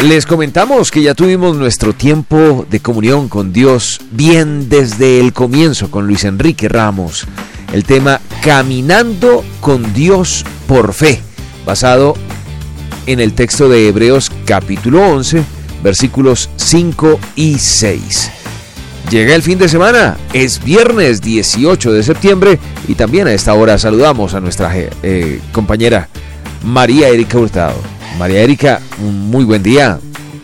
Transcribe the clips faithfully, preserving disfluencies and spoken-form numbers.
Les comentamos que ya tuvimos nuestro tiempo de comunión con Dios bien desde el comienzo con Luis Enrique Ramos. El tema Caminando con Dios por Fe, basado en el texto de Hebreos capítulo once, versículos cinco y seis. Llega el fin de semana, es viernes dieciocho de septiembre y también a esta hora saludamos a nuestra eh, compañera María Erika Hurtado. María Erika, un muy buen día.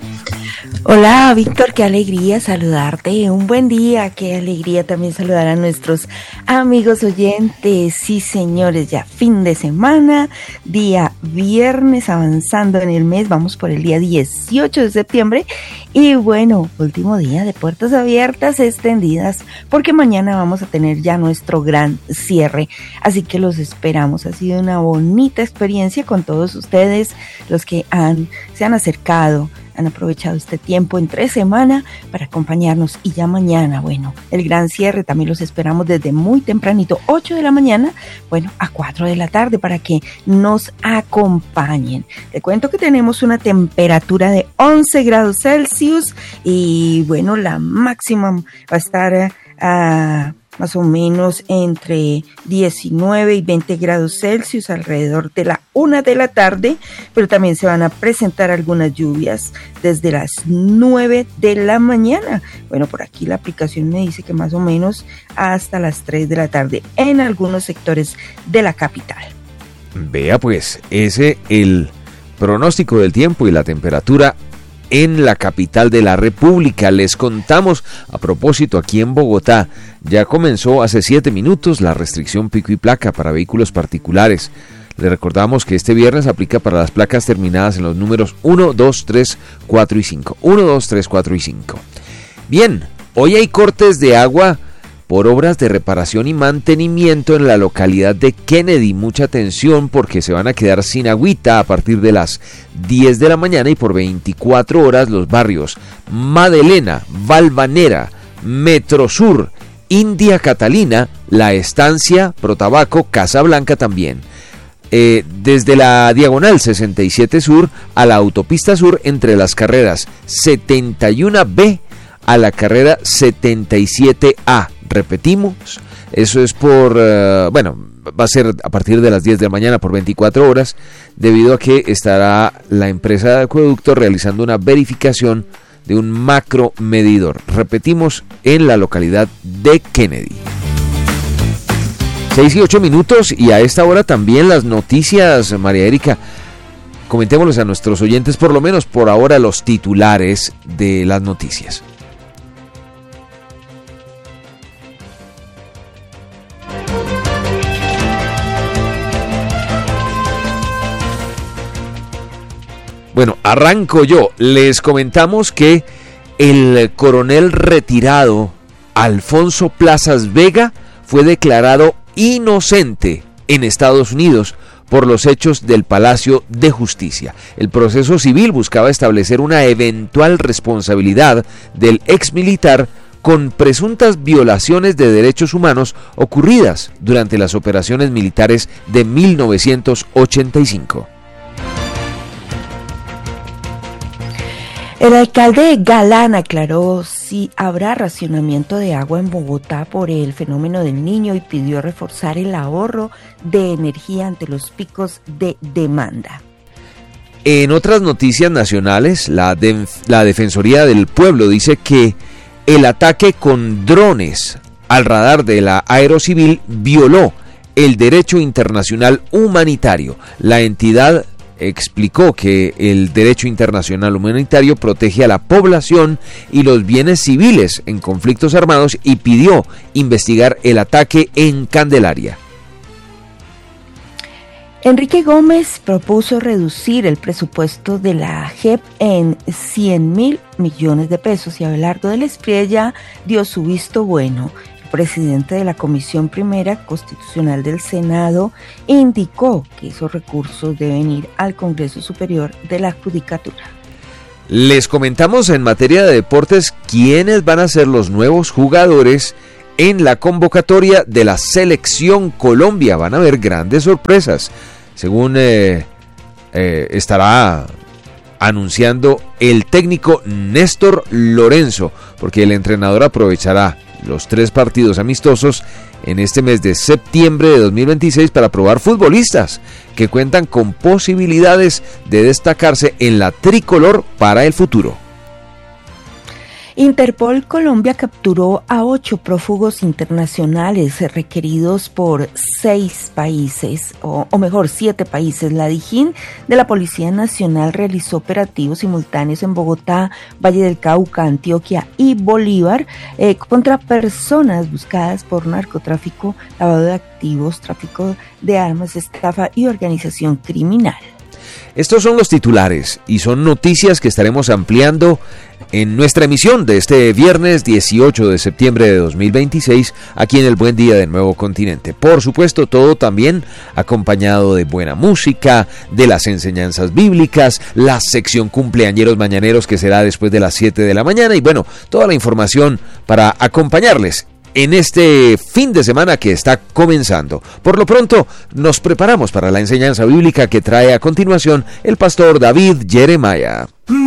Hola Víctor, qué alegría saludarte, un buen día, qué alegría también saludar a nuestros amigos oyentes. Sí señores, ya fin de semana, día viernes, avanzando en el mes, vamos por el día dieciocho de septiembre y bueno, último día de puertas abiertas extendidas porque mañana vamos a tener ya nuestro gran cierre, así que los esperamos. Ha sido una bonita experiencia con todos ustedes, los que han, se han acercado, han aprovechado este tiempo entre semana para acompañarnos y ya mañana, bueno, el gran cierre también los esperamos desde muy tempranito, ocho de la mañana, bueno, a cuatro de la tarde para que nos acompañen. Te cuento que tenemos una temperatura de once grados Celsius y bueno, la máxima va a estar a... Uh, más o menos entre diecinueve y veinte grados Celsius alrededor de la una de la tarde, pero también se van a presentar algunas lluvias desde las nueve de la mañana. Bueno, por aquí la aplicación me dice que más o menos hasta las tres de la tarde en algunos sectores de la capital. Vea pues, ese el pronóstico del tiempo y la temperatura en la capital de la República. Les contamos, a propósito, aquí en Bogotá, ya comenzó hace siete minutos la restricción pico y placa para vehículos particulares. Les recordamos que este viernes aplica para las placas terminadas en los números uno, dos, tres, cuatro y cinco. uno, dos, tres, cuatro y cinco. Bien, hoy hay cortes de agua por obras de reparación y mantenimiento en la localidad de Kennedy. Mucha atención porque se van a quedar sin agüita a partir de las diez de la mañana y por veinticuatro horas los barrios Madelena, Valvanera, Metrosur, India Catalina, La Estancia, Protabaco, Casa Blanca también. Eh, desde la diagonal sesenta y siete Sur a la autopista Sur entre las carreras setenta y uno B a la carrera setenta y siete A. Repetimos, eso es por, uh, bueno, va a ser a partir de las diez de la mañana por veinticuatro horas, debido a que estará la empresa de acueducto realizando una verificación de un macro medidor. Repetimos, en la localidad de Kennedy. seis y ocho minutos y a esta hora también las noticias, María Erika. Comentémosles a nuestros oyentes, por lo menos por ahora, los titulares de las noticias. Bueno, arranco yo. Les comentamos que el coronel retirado Alfonso Plazas Vega fue declarado inocente en Estados Unidos por los hechos del Palacio de Justicia. El proceso civil buscaba establecer una eventual responsabilidad del exmilitar con presuntas violaciones de derechos humanos ocurridas durante las operaciones militares de mil novecientos ochenta y cinco. El alcalde Galán aclaró si habrá racionamiento de agua en Bogotá por el fenómeno del Niño y pidió reforzar el ahorro de energía ante los picos de demanda. En otras noticias nacionales, la, de, la Defensoría del Pueblo dice que el ataque con drones al radar de la Aerocivil violó el derecho internacional humanitario. La entidad explicó que el derecho internacional humanitario protege a la población y los bienes civiles en conflictos armados y pidió investigar el ataque en Candelaria. Enrique Gómez propuso reducir el presupuesto de la J E P en cien mil millones de pesos y Abelardo del Espriella dio su visto bueno. El presidente de la Comisión Primera Constitucional del Senado indicó que esos recursos deben ir al Congreso Superior de la Judicatura. Les comentamos en materia de deportes quiénes van a ser los nuevos jugadores en la convocatoria de la Selección Colombia. Van a haber grandes sorpresas. Según eh, eh, estará anunciando el técnico Néstor Lorenzo, porque el entrenador aprovechará los tres partidos amistosos en este mes de septiembre de dos mil veintiséis para probar futbolistas que cuentan con posibilidades de destacarse en la tricolor para el futuro. Interpol Colombia capturó a ocho prófugos internacionales requeridos por seis países, o, o mejor, siete países. La Dijín de la Policía Nacional realizó operativos simultáneos en Bogotá, Valle del Cauca, Antioquia y Bolívar eh, contra personas buscadas por narcotráfico, lavado de activos, tráfico de armas, estafa y organización criminal. Estos son los titulares y son noticias que estaremos ampliando en nuestra emisión de este viernes dieciocho de septiembre de dos mil veintiséis aquí en el Buen Día del Nuevo Continente. Por supuesto, todo también acompañado de buena música, de las enseñanzas bíblicas, la sección cumpleañeros mañaneros que será después de las siete de la mañana y bueno, toda la información para acompañarles en este fin de semana que está comenzando. Por lo pronto, nos preparamos para la enseñanza bíblica que trae a continuación el pastor David Jeremiah.